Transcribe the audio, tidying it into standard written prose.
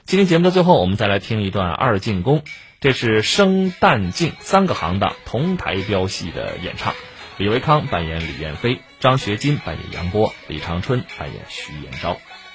今天节目的最后，我们再来听一段二进宫，这是生旦净三个行当同台飙戏的演唱。李维康扮演李彦飞，张学金扮演杨波，李长春扮演徐延昭。